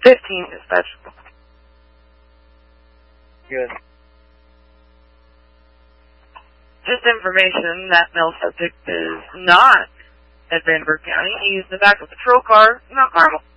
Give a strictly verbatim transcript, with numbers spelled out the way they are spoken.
fifteen dispatchable. Good. Just information, that male subject is not at Vandenberg County. He's in the back of a patrol car, not Carmel.